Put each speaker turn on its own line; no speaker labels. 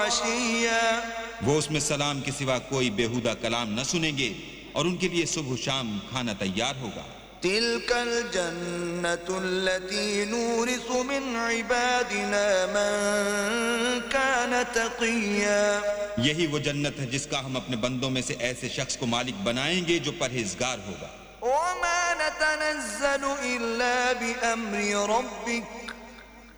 وعشيا
वो उसमें सलाम के सिवा कोई बेहुदा कलाम न सुनेंगे और उनके लिए सुबह शाम खाना तैयार होगा।
تلك الجنة التي نورث من عبادنا من كان تقيا
यही वो जन्नत है जिसका हम अपने बंदों में से ऐसे शख्स को मालिक बनाएंगे जो परहेजगार होगा।
وما نتنزل إلا بأمر ربك